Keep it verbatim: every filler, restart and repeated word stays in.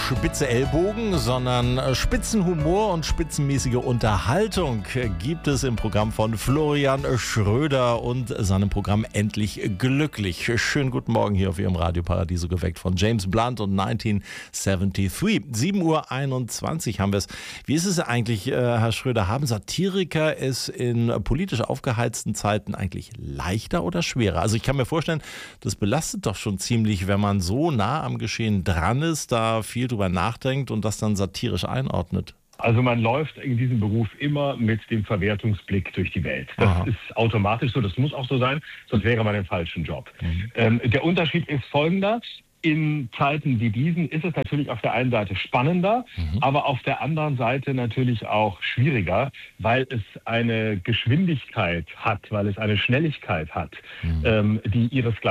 spitze Ellbogen, sondern Spitzenhumor und spitzenmäßige Unterhaltung gibt es im Programm von Florian Schröder und seinem Programm Endlich Glücklich. Schönen guten Morgen hier auf Ihrem Radio Paradiso, geweckt von James Blunt und neunzehnhundertdreiundsiebzig. sieben Uhr einundzwanzig haben wir es. Wie ist es eigentlich, Herr Schröder, haben Satiriker es in politisch aufgeheizten Zeiten eigentlich leichter oder schwerer? Also ich kann mir vorstellen, das belastet doch schon ziemlich, wenn man so nah am Geschehen dran ist, da viel drüber nachdenkt und das dann satirisch einordnet. Also man läuft in diesem Beruf immer mit dem Verwertungsblick durch die Welt. Das Aha. ist automatisch so, das muss auch so sein, sonst wäre man im falschen Job. Mhm. Ähm, der Unterschied ist folgender. In Zeiten wie diesen ist es natürlich auf der einen Seite spannender, mhm. aber auf der anderen Seite natürlich auch schwieriger, weil es eine Geschwindigkeit hat, weil es eine Schnelligkeit hat, mhm. ähm, die ihresgleichen